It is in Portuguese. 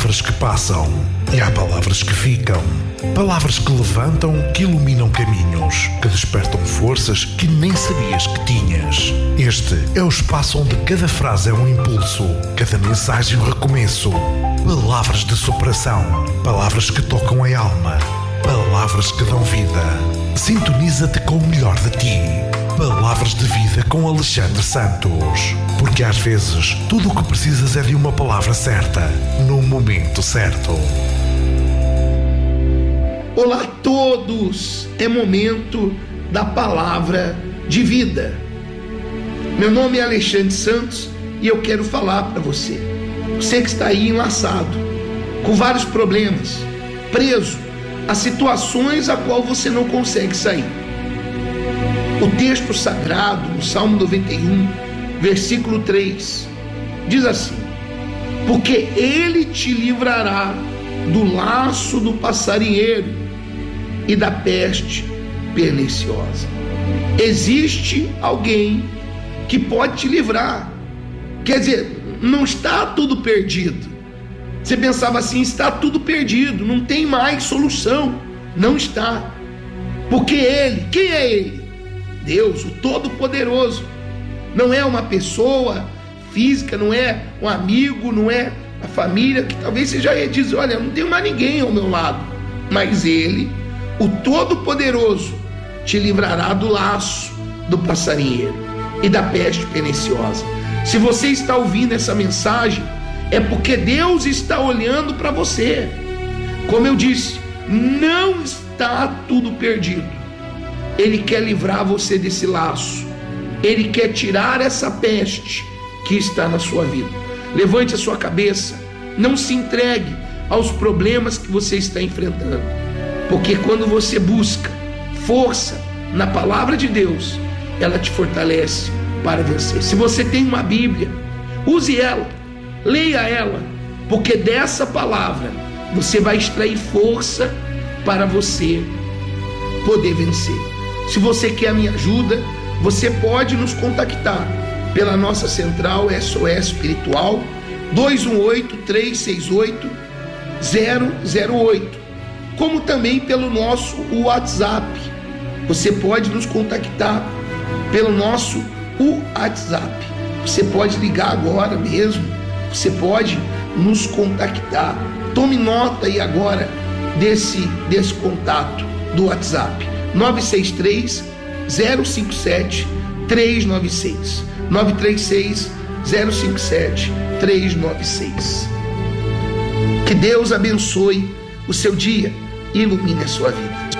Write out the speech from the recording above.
palavras que passam e há palavras que ficam. Palavras que levantam, que iluminam caminhos, que despertam forças que nem sabias que tinhas. Este é o espaço onde cada frase é um impulso, cada mensagem um recomeço. Palavras de superação, palavras que tocam a alma, palavras que dão vida. Sintoniza-te com o melhor de ti. Palavras de vida com Alexandre Santos. Porque às vezes tudo o que precisas é de uma palavra certa, no momento certo. Olá a todos, é momento da palavra de vida. Meu nome é Alexandre Santos e eu quero falar para você. Você que está aí enlaçado, com vários problemas, preso a situações a qual você não consegue sair. O texto sagrado, no Salmo 91, versículo 3, diz assim: porque ele te livrará do laço do passarinheiro e da peste perniciosa. Existe alguém que pode te livrar. Quer dizer, não está tudo perdido. Você pensava assim, está tudo perdido, não tem mais solução. Não está. Porque ele, quem é ele? Deus, o Todo-Poderoso. Não é uma pessoa física, não é um amigo, não é a família, que talvez você já ia dizer, olha, não tenho mais ninguém ao meu lado. Mas ele, o Todo-Poderoso, te livrará do laço do passarinheiro e da peste perniciosa. Se você está ouvindo essa mensagem, é porque Deus está olhando para você. Como eu disse, não está tudo perdido. Ele quer livrar você desse laço. Ele quer tirar essa peste que está na sua vida. Levante a sua cabeça. Não se entregue aos problemas que você está enfrentando. Porque quando você busca força na palavra de Deus, ela te fortalece para vencer. Se você tem uma Bíblia, use ela, leia ela, porque dessa palavra você vai extrair força para você poder vencer. Se você quer a minha ajuda, você pode nos contactar pela nossa central SOS Espiritual 218-368-008, como também pelo nosso WhatsApp. Você pode nos contactar pelo nosso WhatsApp. Você pode ligar agora mesmo, você pode nos contactar. Tome nota aí agora desse contato do WhatsApp: 963-057-396 936-057-396. Que Deus abençoe o seu dia e ilumine a sua vida.